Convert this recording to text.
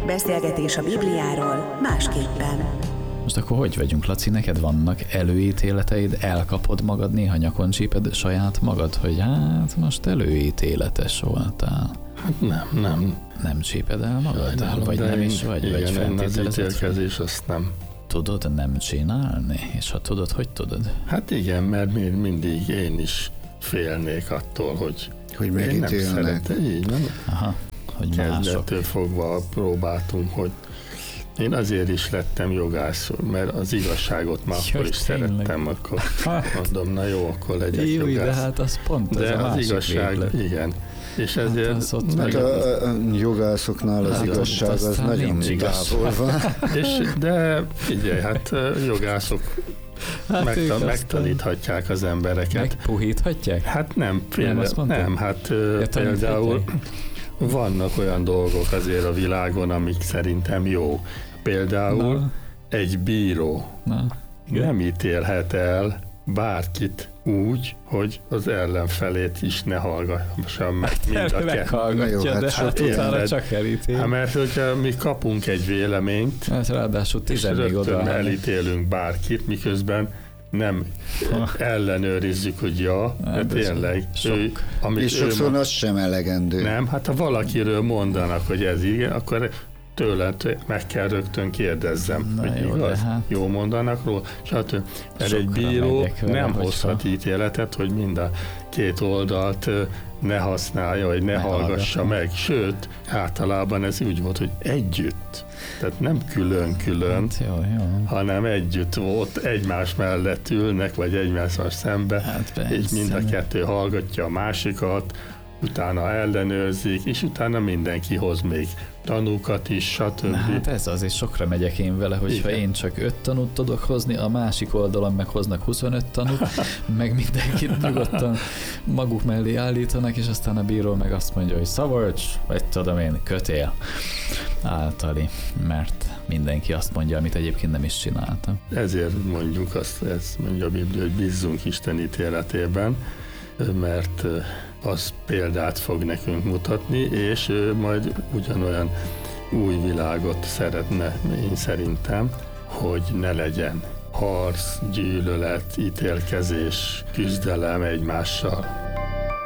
Beszélgetés a Bibliáról másképpen. Most akkor hogy vagyunk, Laci? Neked vannak előítéleteid? Elkapod magad, néha nyakon csíped saját magad, hogy hát most előítéletes voltál? Hát nem. Nem csíped el magad? Sajnálom, vagy nem is vagy? Igen, vagy én az feltételezed? ítélkezés azt nem. Tudod nem csinálni? És ha tudod, hogy tudod? Hát igen, mert mindig én is félnék attól, hogy én nem megítélnek. szeretem. Így nem? Aha, hogy mások. Kezdettől fogva próbáltunk, hogy én azért is lettem jogász, mert az igazságot már Jaj, akkor is tényleg. szerettem, akkor mondom, na jó, akkor legyek Jó, de jogász. hát az pont De ez a az másik igazság, véglet. igen. És ezért az ott Hát a jogászoknál az Hát igazság az aztán nagyon nincs igaz. távol van. de figyelj, hát jogászok Hát ők aztán megtaníthatják az embereket. megpuhíthatják? Hát nem, azt mondtad? nem, hát Ja, például taníthatják? vannak olyan dolgok azért a világon, amik szerintem jó. Például Na. egy bíró Na, igen. nem ítélhet el bárkit úgy, hogy az ellenfelét is ne hallgassa meg mind a kettő. Meghallgatja, Jó, hát de hát érted. utána csak elítél. Hát mert hogyha mi kapunk egy véleményt, Hát ráadásul és 10 még rögtön oda. elítélünk bárkit, miközben nem ellenőrizzük, hogy de Hát ez tényleg. sok. Amit És sokszor az sem elegendő. nem, hát ha valakiről mondanak, hogy ez igen, akkor tőled meg kell rögtön kérdezzem, Na hogy jó, igaz, de hát- jó mondanak róla, stb. Mert egy Sokra bíró megyek vele, nem hogyha- hozhat ítéletet, hogy mind a két oldalt ne használja, vagy ne hallgassa meg. Sőt, általában ez úgy volt, hogy együtt. Tehát nem külön-külön, Hát jó. hanem együtt volt, egymás mellett ülnek, vagy egymással szembe, Hát persze. és mind a kettő hallgatja a másikat, utána ellenőrzik, és utána mindenki hoz még tanúkat is, stb. Na, hát ez az, és sokra megyek én vele, hogyha Igen. én csak 5 tanút tudok hozni, a másik oldalon meg hoznak 25 tanút, meg mindenkit nyugodtan maguk mellé állítanak, és aztán a bíró meg azt mondja, hogy Szabolcs, vagy tudom én, kötél általi, mert mindenki azt mondja, amit egyébként nem is csináltam. Ezért mondjuk azt, ezt mondja a Biblia, hogy bízzunk Isten ítéletében, mert az példát fog nekünk mutatni, és ő majd ugyanolyan új világot szeretne, én szerintem, hogy ne legyen harc, gyűlölet, ítélkezés, küzdelem egymással.